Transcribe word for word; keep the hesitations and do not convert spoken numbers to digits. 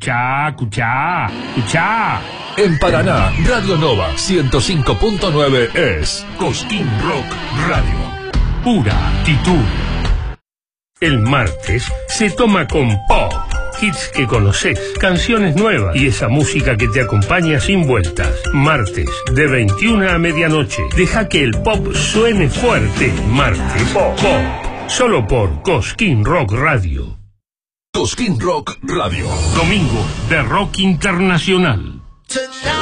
Escuchá, escuchá, escuchá. En Paraná, Radio Nova ciento cinco punto nueve es Cosquín Rock Radio. Pura actitud. El martes se toma con pop. Hits que conoces, canciones nuevas y esa música que te acompaña sin vueltas. Martes, de veintiuna a medianoche. Deja que el pop suene fuerte. Martes, pop. pop. Solo por Cosquín Rock Radio. Cosquín Rock Radio. Domingo, de rock internacional.